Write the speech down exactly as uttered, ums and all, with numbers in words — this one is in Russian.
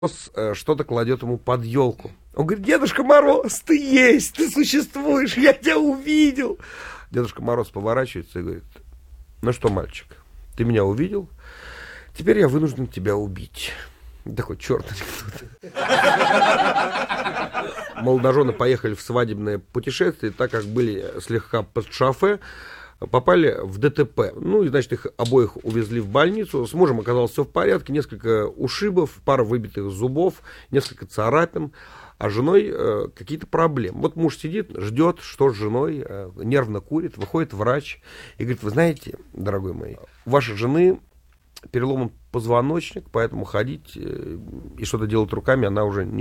э, что-то кладет ему под елку. Он говорит: Дедушка Мороз, ты есть, ты существуешь, я тебя увидел. Дедушка Мороз поворачивается и говорит: ну что, мальчик, ты меня увидел, теперь я вынужден тебя убить. Такой черт анекдот. Молодожены поехали в свадебное путешествие, так как были слегка под шофе, попали в ДТП. Ну, и, значит, их обоих увезли в больницу. С мужем оказалось все в порядке. Несколько ушибов, пара выбитых зубов, несколько царапин. А с женой э, какие-то проблемы. Вот муж сидит, ждет, что с женой, э, нервно курит. Выходит врач и говорит: вы знаете, дорогой мой, у вашей жены переломан позвоночник, поэтому ходить э, и что-то делать руками она уже не